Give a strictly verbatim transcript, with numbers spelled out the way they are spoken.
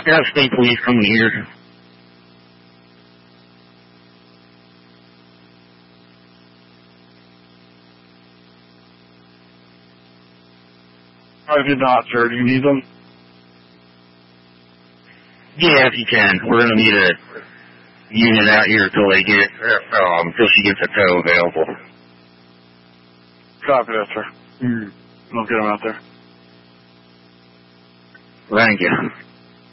have to have state police coming here. I did not, sir. Do you need them? Yeah, if you can. We're going to need a unit out here until they get, um, until she gets a tow available. Copy that, sir. Mm. We'll get them out there. Thank you.